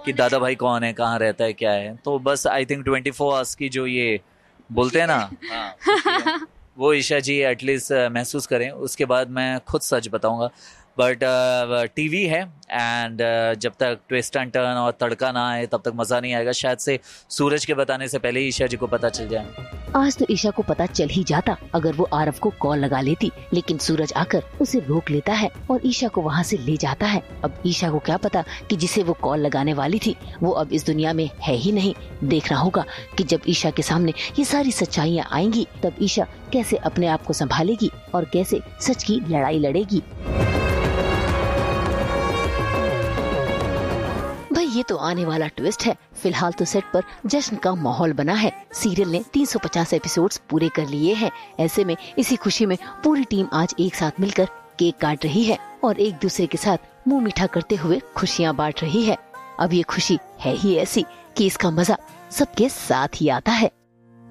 कि दादा भाई कौन है, कहाँ रहता है, क्या है। तो बस आई थिंक 24 आवर्स की जो ये बोलते हैं ना, हाँ, वो ईशा जी एटलीस्ट महसूस करें, उसके बाद मैं खुद सच बताऊंगा। बट टीवी है, एंड जब तक ट्विस्ट एंड टर्न और तड़का ना आए तब तक मज़ा नहीं आएगा। शायद से सूरज के बताने से पहले ही ईशा जी को पता चल जाए। आज तो ईशा को पता चल ही जाता अगर वो आरव को कॉल लगा लेती, लेकिन सूरज आकर उसे रोक लेता है और ईशा को वहाँ से ले जाता है। अब ईशा को क्या पता कि जिसे वो कॉल लगाने वाली थी वो अब इस दुनिया में है ही नहीं। देखना होगा कि जब ईशा के सामने ये सारी सच्चाइयाँ आएंगी तब ईशा कैसे अपने आप को संभालेगी और कैसे सच की लड़ाई लड़ेगी। ये तो आने वाला ट्विस्ट है। फिलहाल तो सेट पर जश्न का माहौल बना है। सीरियल ने 350 एपिसोड्स पूरे कर लिए हैं। ऐसे में इसी खुशी में पूरी टीम आज एक साथ मिलकर केक काट रही है और एक दूसरे के साथ मुंह मीठा करते हुए खुशियां बांट रही है। अब ये खुशी है ही ऐसी कि इसका मजा सबके साथ ही आता है।